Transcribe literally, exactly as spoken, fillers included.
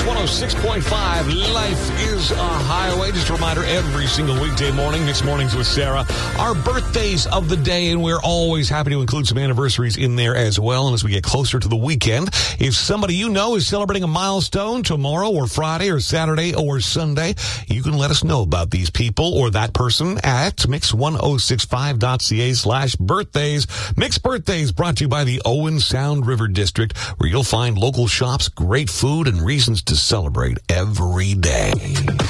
Mix one oh six point five, Life is a Highway. Just a reminder, every single weekday morning, Mix Mornings with Sarah, our birthdays of the day, and we're always happy to include some anniversaries in there as well. And as we get closer to the weekend, if somebody you know is celebrating a milestone tomorrow or Friday or Saturday or Sunday, you can let us know about these people or that person at mix ten sixty-five dot c a slash birthdays. Mix Birthdays brought to you by the Owen Sound River District, where you'll find local shops, great food, and reasons to celebrate every day.